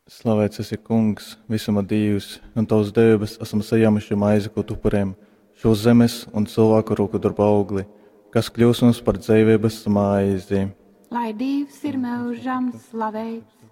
Slavēts esi Kungs, visuma Dievs, un tavs debes esam saņēmuši maizi kaut upuriem, šo zemes un cilvēku roku darba augli, kas kļūs mums par dzīvības maizi. Lai Dievs ir mūžam slavēts.